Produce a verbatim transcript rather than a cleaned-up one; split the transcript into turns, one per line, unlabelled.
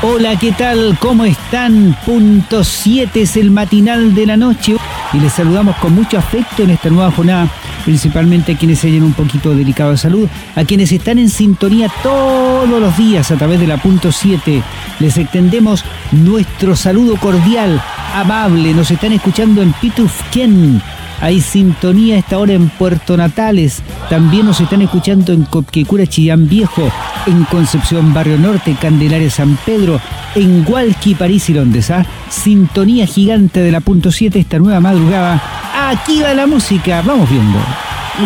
Hola, ¿qué tal? ¿Cómo están? Punto siete es el matinal de la noche y les saludamos con mucho afecto en esta nueva jornada, principalmente a quienes se hallan un poquito delicados de salud, a quienes están en sintonía todos los días a través de la Punto siete. Les extendemos nuestro saludo cordial, amable. Nos están escuchando en Pitufquén. Hay sintonía a esta hora en Puerto Natales. También nos están escuchando en Copquecura, Chillán Viejo, en Concepción, Barrio Norte, Candelaria, San Pedro, en Hualqui, París y Londres. ¿Ah? Sintonía gigante de la Punto siete esta nueva madrugada. Aquí va la música. Vamos viendo.